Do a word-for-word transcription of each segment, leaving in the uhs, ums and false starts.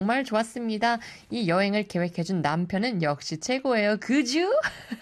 정말 좋았습니다. 이 여행을 계획해준 남편은 역시 최고예요. 그죠?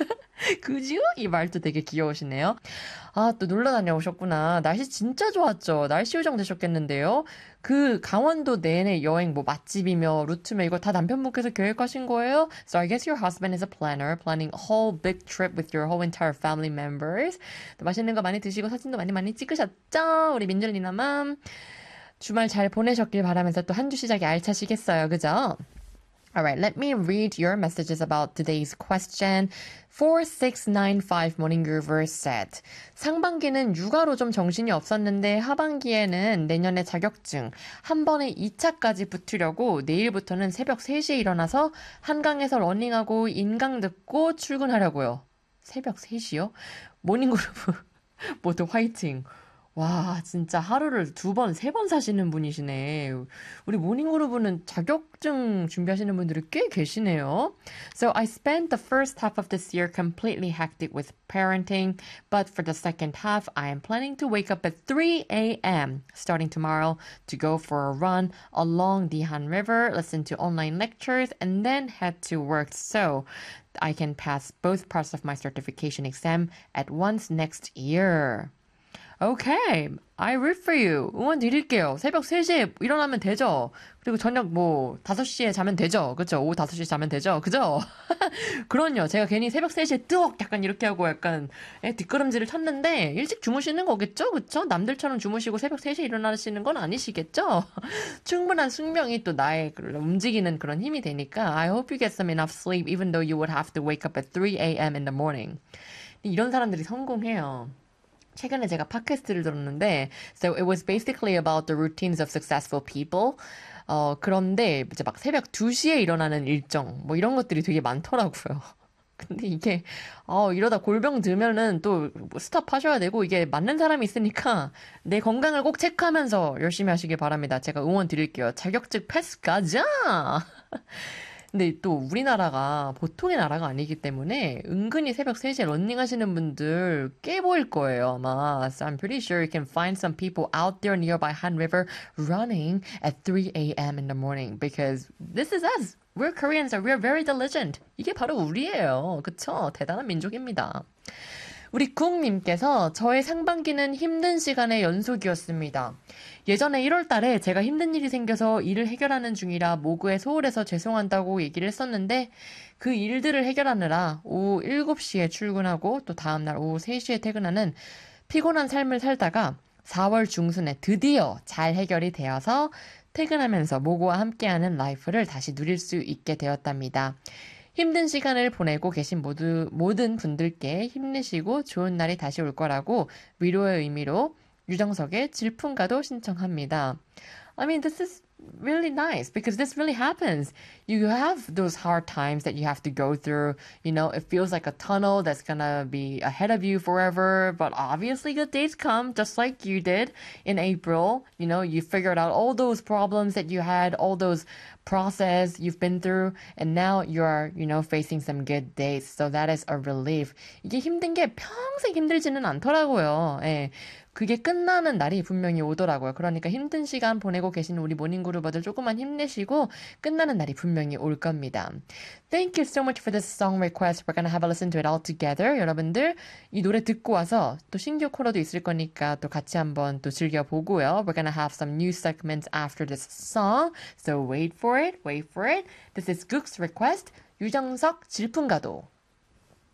그죠? 이 말도 되게 귀여우시네요. 아, 또 놀러 다녀오셨구나. 날씨 진짜 좋았죠? 날씨 요정 되셨겠는데요? 그 강원도 내내 여행 뭐 맛집이며 루트며 이거 다 남편분께서 계획하신 거예요? So I guess your husband is a planner, planning a whole big trip with your whole entire family members. 또 맛있는 거 많이 드시고 사진도 많이 많이 찍으셨죠? 우리 민준리나맘. 주말 잘 보내셨길 바라면서 또 한 주 시작이 알차시겠어요. 그죠? Alright, let me read your messages about today's question. four six nine five Morning Groover said, 상반기는 육아로 좀 정신이 없었는데 하반기에는 내년에 자격증 한 번에 이 차까지 붙으려고 내일부터는 새벽 세 시에 일어나서 한강에서 러닝하고 인강 듣고 출근하려고요. 새벽 세 시요? 모닝그룹 모두 화이팅. 와, 진짜 하루를 두 번, 세 번 사시는 분이시네. 우리 모닝그룹은 자격증 준비하시는 분들이 꽤 계시네요. So I spent the first half of this year completely hectic with parenting, but for the second half, I am planning to wake up at three a.m. starting tomorrow to go for a run along the Han River, listen to online lectures, and then head to work so I can pass both parts of my certification exam at once next year. Okay, I root for you. 응원 드릴게요. 새벽 세 시에 일어나면 되죠? 그리고 저녁 뭐 다섯 시에 자면 되죠? 그쵸? 오후 다섯 시에 자면 되죠? 그죠? 그럼요. 제가 괜히 새벽 세 시에 뚝 약간 이렇게 하고 약간 에, 뒷걸음질을 쳤는데 일찍 주무시는 거겠죠? 그쵸? 남들처럼 주무시고 새벽 세 시에 일어나시는 건 아니시겠죠? 충분한 숙명이 또 나의 움직이는 그런 힘이 되니까 I hope you get some enough sleep even though you would have to wake up at three a.m. in the morning. 이런 사람들이 성공해요. 최근에 제가 팟캐스트를 들었는데 So it was basically about the routines of successful people. 어, 그런데 이제 막 새벽 두 시에 일어나는 일정 뭐 이런 것들이 되게 많더라고요. 근데 이게 어, 이러다 골병 들면은 또 스탑 하셔야 되고 이게 맞는 사람이 있으니까 내 건강을 꼭 체크하면서 열심히 하시길 바랍니다. 제가 응원 드릴게요. 자격증 패스 가자! 근데 또 우리나라가 보통의 나라가 아니기 때문에 은근히 새벽 세 시에 러닝하시는 분들 꽤 보일 거예요, 아마. So I'm pretty sure you can find some people out there nearby Han River running at three a.m. in the morning because this is us. We're Koreans and we're very diligent. 이게 바로 우리예요. 그쵸? 대단한 민족입니다. 우리 구웅님께서 저의 상반기는 힘든 시간의 연속이었습니다. 예전에 일월 달에 제가 힘든 일이 생겨서 일을 해결하는 중이라 모구에 소홀해서 죄송한다고 얘기를 했었는데 그 일들을 해결하느라 오후 일곱 시에 출근하고 또 다음날 오후 세 시에 퇴근하는 피곤한 삶을 살다가 사월 중순에 드디어 잘 해결이 되어서 퇴근하면서 모구와 함께하는 라이프를 다시 누릴 수 있게 되었답니다. 힘든 시간을 보내고 계신 모두, 모든 분들께 힘내시고 좋은 날이 다시 올 거라고 위로의 의미로 유정석의 질풍가도 신청합니다. I mean, this is really nice because this really happens. You have those hard times that you have to go through. You know, it feels like a tunnel that's gonna be ahead of you forever. But obviously good days come just like you did in April. You know, you figured out all those problems that you had, all those process you've been through. And now you are, you know, facing some good days. So that is a relief. 이게 힘든 게 평생 힘들지는 않더라고요. 예. 그게 끝나는 날이 분명히 오더라고요. 그러니까 힘든 시간 보내고 계신 우리 모닝그루버들 조금만 힘내시고 끝나는 날이 분명히 올 겁니다. Thank you so much for this song request. We're gonna have a listen to it all together. 여러분들 이 노래 듣고 와서 또 신규 코너도 있을 거니까 또 같이 한번 또 즐겨보고요. We're gonna have some new segments after this song. So wait for it, wait for it. This is Gook's request. 유정석 질풍가도.